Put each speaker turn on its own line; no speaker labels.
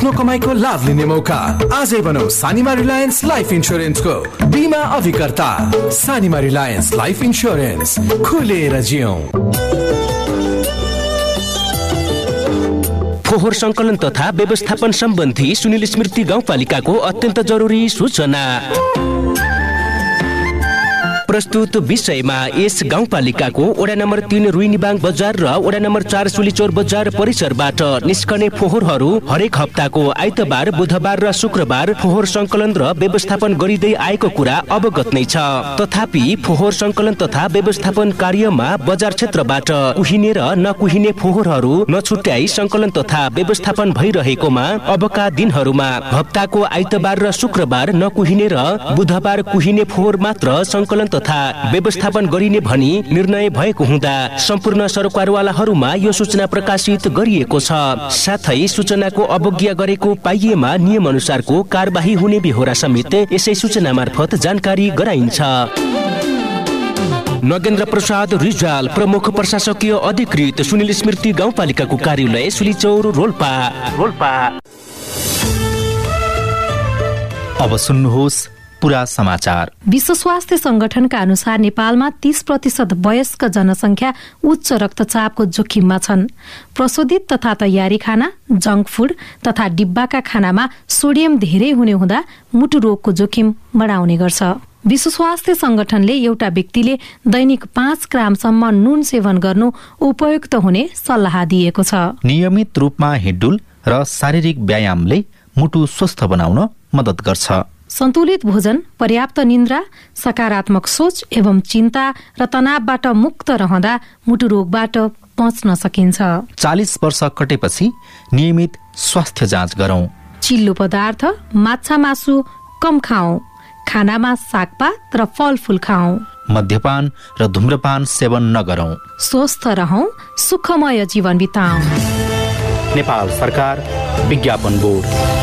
आफ्नो कमाईको लाभ लिने मौका। आजै बनाऊ सानिमा रिलायन्स लाइफ इन्स्योरेन्सको बीमा अभिकर्ता। सानिमा रिलायन्स लाइफ इन्स्योरेन्स, खुलेर जियौं।
फोहोर संकलन तथा व्यवस्थापन सम्बन्धी सुनिल स्मृति गाउँपालिकाको अत्यन्त जरुरी सूचना। प्रस्तुत विषयमा यस गाउँपालिकाको वडा नम्बर 3 रुइनीबाङ बजार र वडा नम्बर 4 सुलीचौर बजार परिसरबाट निस्कने फोहोरहरू हरेक हप्ताको आइतबार, बुधबार र शुक्रबार फोहोर संकलन र व्यवस्थापन गरिँदै आएको कुरा अवगत नै छ। तथापि फोहोर संकलन तथा व्यवस्थापन कार्यमा बजार क्षेत्रबाट कुहिने र नकुहिने फोहोरहरू नछुट्याई संकलन तथा व्यवस्थापन भइरहेकोमा अबका दिनहरूमा हप्ताको आइतबार र शुक्रबार नकुहिने र बुधबार कुहिने फोहोर मात्र संकलन तथा व्यवस्थापन गरिने भनी निर्णय भएको हुँदा सम्पूर्ण सरकारवालाहरूमा यो सूचना प्रकाशित गरिएको छ। साथै सूचनाको अवज्ञा गरेको पाइएमा नियम अनुसारको कारबाही हुने बेहोरा समेत यसै सूचना मार्फत जानकारी गराइन्छ। नगेन्द्र प्रसाद रिजाल, प्रमुख प्रशासकीय अधिकृत, सुनिल स्मृति गाउँपालिकाको कार्यालय सुलीचौर, रोल्पा।
अब सुन्नुहोस् पुरा समाचार।
विश्व स्वास्थ्य संगठनका अनुसार नेपालमा 30% वयस्क जनसंख्या उच्च रक्तचापको जोखिममा छन्। प्रशोधित तथा तयारी खाना, जंक फूड तथा डिब्बाका खानामा सोडियम धेरै हुने हुँदा मुटु रोगको जोखिम बढाउने गर्छ। विश्व स्वास्थ्य संगठनले एउटा व्यक्तिले दैनिक 5 ग्रामसम्म नुन सेवन गर्नु उपयुक्त हुने सल्लाह दिएको छ।
नियमित रूपमा हिँडडुल र शारीरिक व्यायामले मुटु स्वस्थ बनाउन मद्दत गर्छ।
सन्तुलित भोजन, पर्याप्त निन्द्रा, सकारात्मक सोच एवं चिन्ता र तनावबाट मुक्त रहँदा मुटु रोगबाट बच्न सकिन्छ।
40 वर्ष कटेपछि नियमित स्वास्थ्य जाँच गरौं।
चिल्लो पदार्थ, माछा मासु कम खाऊ। खानामा सागपात र फलफूल खाऊ।
मद्यपान र धूम्रपान सेवन नगरौं।
स्वस्थ रहौं, सुखमय जीवन बिताऊ।
नेपाल सरकार, विज्ञापन बोर्ड।